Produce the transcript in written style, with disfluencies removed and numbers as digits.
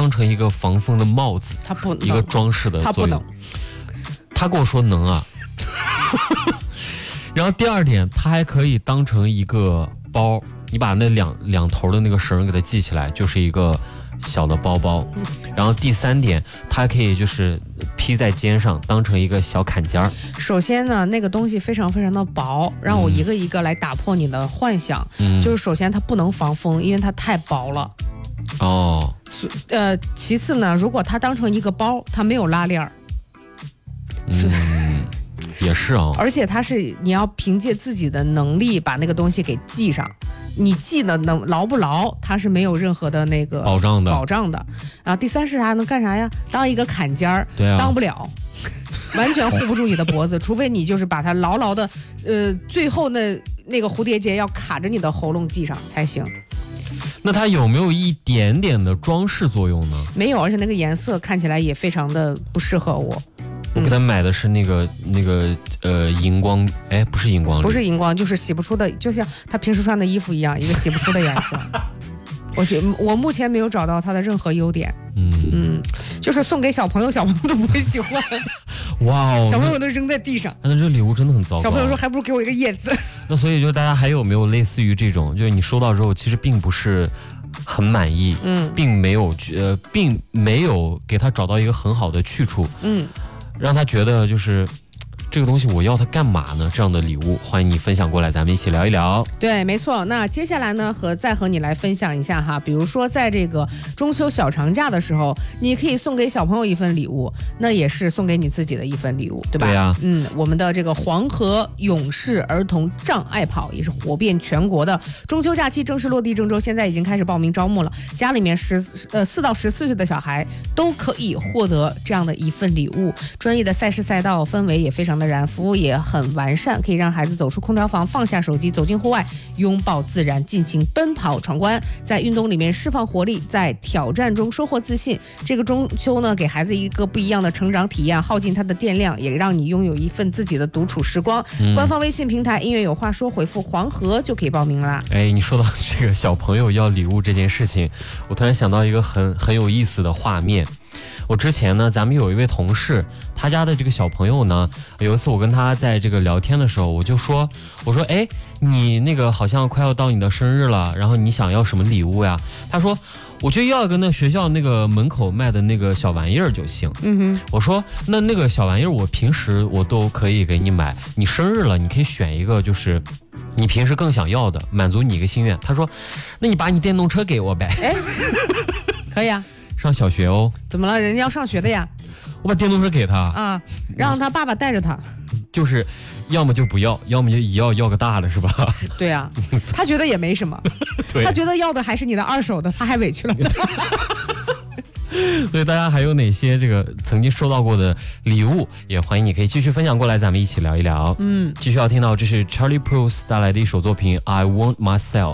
当成一个防风的帽子， 他不能一个装饰的作用。 他不能， 他跟我说能啊。然后第二点，它还可以当成一个包，你把那两头的那个绳给它系起来，就是一个小的包包。然后第三点，它还可以就是披在肩上，当成一个小坎肩儿。 首先呢，那个东西非常非常的薄，让我一个一个来打破你的幻想。就是首先它不能防风，因为它太薄了。 哦。 其次呢，如果它当成一个包，它没有拉链儿。 也是啊， 而且它是你要凭借自己的能力把那个东西给系上，你系的能牢不牢，它是没有任何的那个保障的。 然后第三是它能干啥呀？当一个坎肩儿， 对啊， 当不了，完全护不住你的脖子，除非你就是把它牢牢的，最后那个蝴蝶结要卡着你的喉咙系上才行。 那它有没有一点点的装饰作用呢？ 没有，而且那个颜色看起来也非常的不适合我。 我给他买的是那个荧光，哎，不是荧光绿， 不是荧光，就是洗不出的，就像他平时穿的衣服一样，一个洗不出的颜色。我觉得我目前没有找到它的任何优点。就是送给小朋友，小朋友都不会喜欢。 哇哦， 小朋友都扔在地上。 那这礼物真的很糟糕。 小朋友说还不如给我一个叶子。 那所以就大家还有没有类似于这种，就是你收到之后其实并不是很满意，并没有给他找到一个很好的去处，让他觉得就是这个东西我要它干嘛呢？这样的礼物，欢迎你分享过来，咱们一起聊一聊。 对，没错。那接下来呢，再和你来分享一下哈，比如说在这个中秋小长假的时候，你可以送给小朋友一份礼物，那也是送给你自己的一份礼物，对吧？ 对呀。 我们的这个黄河勇士儿童障碍跑也是火遍全国的，中秋假期正式落地郑州，现在已经开始报名招募了。家里面4到14岁的小孩都可以获得这样的一份礼物。专业的赛事赛道氛围也非常的燃，服务也很完善，可以让孩子走出空调房，放下手机，走进户外，拥抱自然，尽情奔跑闯关，在运动里面释放活力，在挑战中收获自信。这个中秋呢，给孩子一个不一样的成长体验，耗尽他的电量，也让你拥有一份自己的独处时光。官方微信平台音乐有话说，回复黄河就可以报名啦。 哎，你说到这个小朋友要礼物这件事情，我突然想到一个很有意思的画面。我之前呢，咱们有一位同事，他家的这个小朋友呢，有一次我跟他在这个聊天的时候，我说，哎，你那个好像快要到你的生日了，然后你想要什么礼物呀？他说，我就要一个那学校那个门口卖的那个小玩意儿就行。我说，那个小玩意儿我平时我都可以给你买，你生日了你可以选一个就是你平时更想要的，满足你一个心愿。他说，那你把你电动车给我呗。 哎，可以啊。 上小学哦。 怎么了？人家要上学的呀。 我把电动车给他啊，让他爸爸带着他。 就是要么就不要，要么就要个大的，是吧？ 对啊，他觉得也没什么。 对， 他觉得要的还是你的二手的，他还委屈了。 所以大家还有哪些这个曾经收到过的礼物，也欢迎你可以继续分享过来，咱们一起聊一聊。继续要听到这是 Charlie Puth 带来的一首作品 I Want Myself。